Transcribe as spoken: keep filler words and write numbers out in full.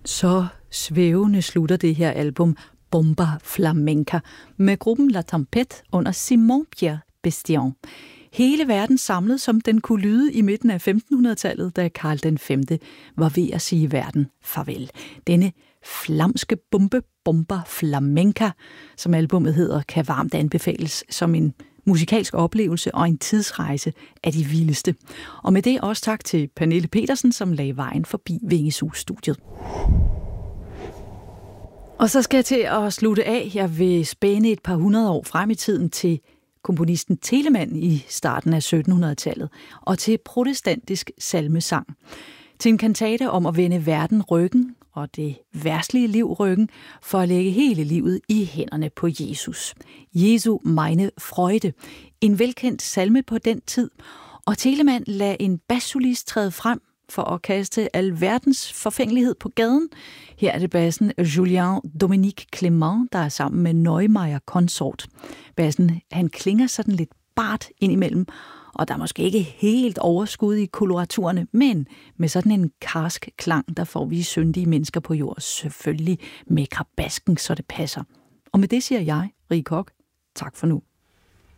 Så svævende slutter det her album Bomba Flamenca med gruppen La Tempête under Simon Pierre Bestien. Hele verden samlet, som den kunne lyde i midten af femtenhundredetallet, da Karl den femte var ved at sige verden farvel. Denne flamske bombe, Bomba Flamenca, som albumet hedder, kan varmt anbefales som en musikalsk oplevelse og en tidsrejse af de vildeste. Og med det også tak til Pernille Petersen, som lagde vejen forbi Vingesus-studiet. Og så skal jeg til at slutte af. Jeg vil spænde et par hundrede år frem i tiden til komponisten Telemann i starten af syttenhundredetallet og til protestantisk salmesang. Til en kantate om at vende verden ryggen og det verdslige liv ryggen for at lægge hele livet i hænderne på Jesus. Jesu meine Freude, en velkendt salme på den tid, og Telemann lader en bassolist træde frem for at kaste alverdens forfængelighed på gaden. Her er det bassen Julien Dominique Clément, der er sammen med Neumeier Consort. Bassen, han klinger sådan lidt bart indimellem, og der er måske ikke helt overskud i koloraturerne, men med sådan en karsk klang, der får vi syndige mennesker på jord selvfølgelig med krabasken, så det passer. Og med det siger jeg, Rie Koch, tak for nu.